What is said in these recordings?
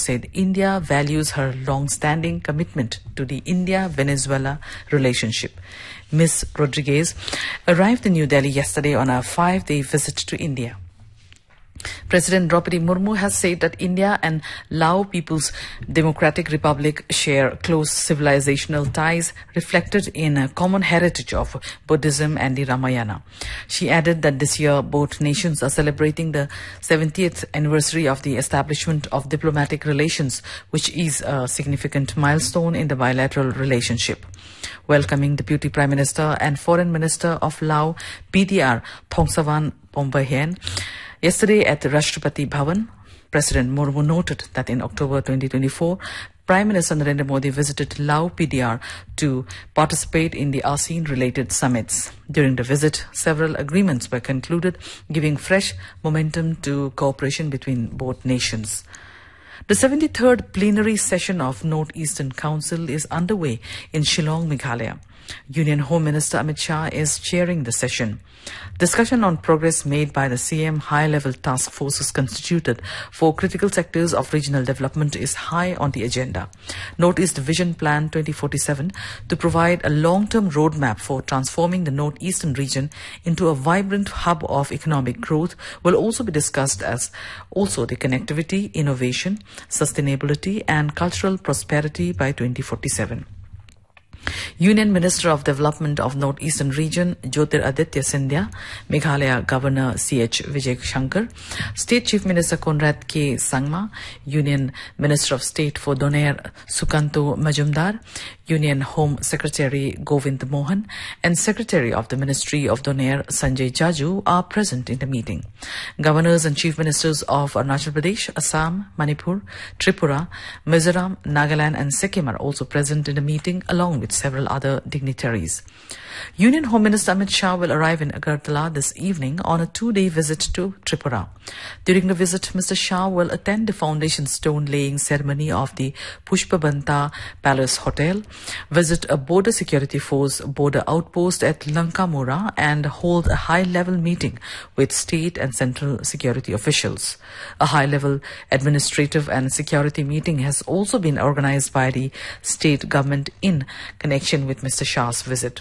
said India values her long-standing commitment to the India-Venezuela relationship. Ms. Rodriguez arrived in New Delhi yesterday on a 5-day visit to India. President Draupadi Murmu has said that India and Lao People's Democratic Republic share close civilizational ties reflected in a common heritage of Buddhism and the Ramayana. She added that this year both nations are celebrating the 70th anniversary of the establishment of diplomatic relations, which is a significant milestone in the bilateral relationship. Welcoming Deputy Prime Minister and Foreign Minister of Lao, PDR Thongsavan Pombahien, yesterday at the Rashtrapati Bhavan, President Murmu noted that in October 2024, Prime Minister Narendra Modi visited Lao PDR to participate in the ASEAN-related summits. During the visit, several agreements were concluded, giving fresh momentum to cooperation between both nations. The 73rd plenary session of North-Eastern Council is underway in Shillong, Meghalaya. Union Home Minister Amit Shah is chairing the session. Discussion on progress made by the CM high-level task forces constituted for critical sectors of regional development is high on the agenda. Northeast Vision Plan 2047 to provide a long-term roadmap for transforming the northeastern region into a vibrant hub of economic growth will also be discussed, as also the connectivity, innovation, sustainability and cultural prosperity by 2047. Union Minister of Development of Northeastern Region Jyotiraditya Scindia, Meghalaya Governor C.H. Vijay Shankar, State Chief Minister Conrad K. Sangma, Union Minister of State for Donair Sukanto Majumdar, Union Home Secretary Govind Mohan and Secretary of the Ministry of Donair Sanjay Jaju are present in the meeting. Governors and Chief Ministers of Arunachal Pradesh, Assam, Manipur, Tripura, Mizoram, Nagaland and Sikkim are also present in the meeting, along with several other dignitaries. Union Home Minister Amit Shah will arrive in Agartala this evening on a 2-day visit to Tripura. During the visit, Mr. Shah will attend the foundation stone laying ceremony of the Pushpabanta Palace Hotel, visit a border security force border outpost at Lankamura and hold a high-level meeting with state and central security officials. A high-level administrative and security meeting has also been organized by the state government in connection with Mr. Shah's visit.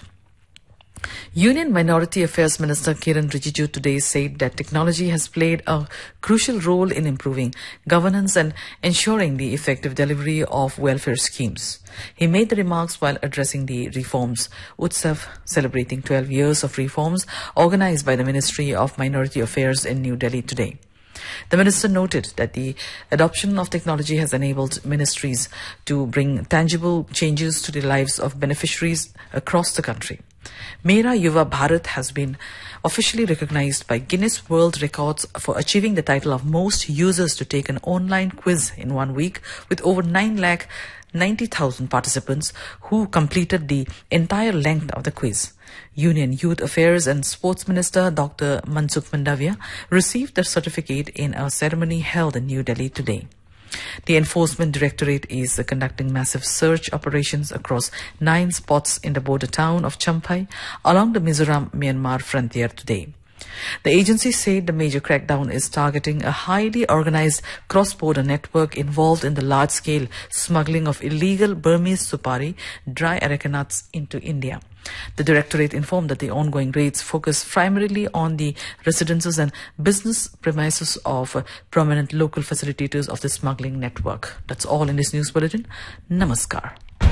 Union Minority Affairs Minister Kiren Rijiju today said that technology has played a crucial role in improving governance and ensuring the effective delivery of welfare schemes. He made the remarks while addressing the Reforms Utsav, celebrating 12 years of reforms organized by the Ministry of Minority Affairs in New Delhi today. The minister noted that the adoption of technology has enabled ministries to bring tangible changes to the lives of beneficiaries across the country. Mera Yuva Bharat has been officially recognized by Guinness World Records for achieving the title of most users to take an online quiz in 1 week, with over 9,90,000 participants who completed the entire length of the quiz. Union Youth Affairs and Sports Minister Dr. Mansukh Mandavia received the certificate in a ceremony held in New Delhi today. The Enforcement Directorate is conducting massive search operations across 9 spots in the border town of Champhai along the Mizoram-Myanmar frontier today. The agency said the major crackdown is targeting a highly organized cross-border network involved in the large-scale smuggling of illegal Burmese supari, dry areca nuts, into India. The Directorate informed that the ongoing raids focus primarily on the residences and business premises of prominent local facilitators of the smuggling network. That's all in this news bulletin. Namaskar.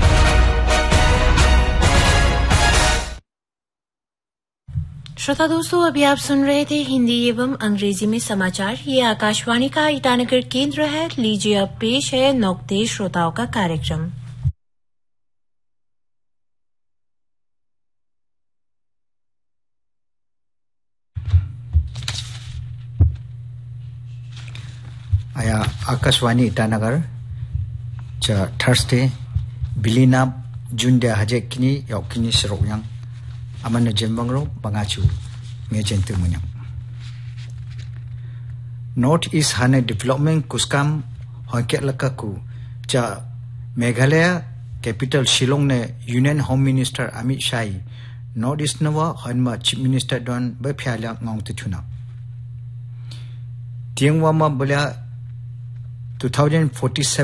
श्रोता दोस्तों, अभी आप सुन रहे थे हिंदी एवं अंग्रेजी में समाचार। ये आकाशवाणी का ईटानगर केंद्र है। लीजिए अब पेश है नौकते श्रोताओं का कार्यक्रम। आया Akashvani Itanagar Thursday बिलिना जुनदे हजेकिनी यावकिनी सरोयांग amana jembangro bangachu ngejentu munyang North East Hane Development Kuskam hoket lakaku cha Meghalaya capital Shillong ne Union Home Minister Amit Shah North East nawa hanma Chief Minister don ba phyala ngong tuna tiangwa ma bala 2047